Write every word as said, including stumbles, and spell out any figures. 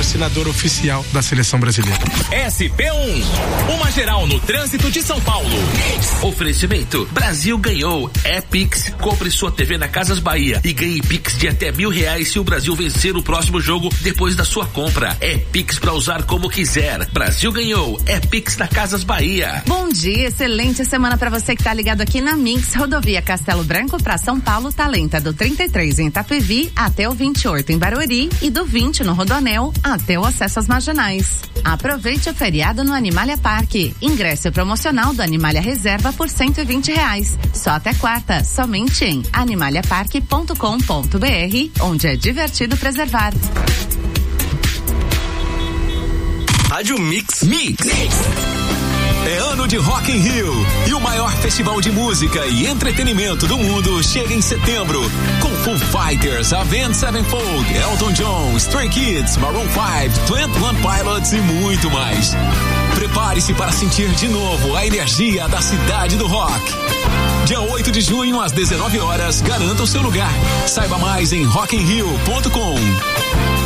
patrocinador oficial da seleção brasileira. S P um, uma geral no trânsito de São Paulo. Oferecimento, Brasil ganhou, é Pix. Compre sua T V na Casas Bahia e ganhe Pix de até mil reais se o Brasil vencer o próximo jogo depois da sua compra. É Pix pra usar como quiser. Brasil ganhou, é Pix na Casas Bahia. Bom dia, excelente semana pra você que tá ligado aqui na Mix. Rodovia Castelo Branco pra São Paulo tá lenta do trinta e três em Itapevi até o vinte e oito em Barueri e do vinte no Rodoanel até o acesso às Marginais. Aproveite o feriado no Animalia Parque. Ingresso promocional do Animalia Reserva por cento e vinte reais. Só até quarta, somente em animalia parque ponto com ponto br, onde é divertido preservar. Rádio Mix. Mix. Mix. É ano de Rock in Rio e o maior festival de música e entretenimento do mundo chega em setembro com Foo Fighters, Avenged Sevenfold, Elton John, Stray Kids, Maroon five, Twenty One Pilots e muito mais. Prepare-se para sentir de novo a energia da cidade do rock. Dia oito de junho às dezenove horas, garanta o seu lugar. Saiba mais em rock in rio ponto com.